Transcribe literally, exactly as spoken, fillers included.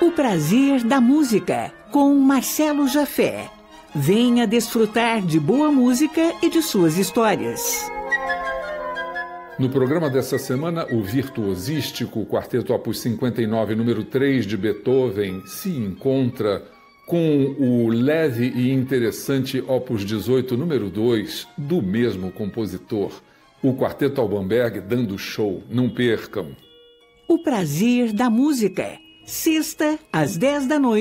O prazer da música, com Marcelo Jafé. Venha desfrutar de boa música e de suas histórias. No programa dessa semana, o virtuosístico Quarteto Opus cinquenta e nove, número três de Beethoven, se encontra com o leve e interessante Opus dezoito, número dois, do mesmo compositor. O Quarteto Alban Berg dando show. Não percam. O prazer da música. Sexta, às dez da noite.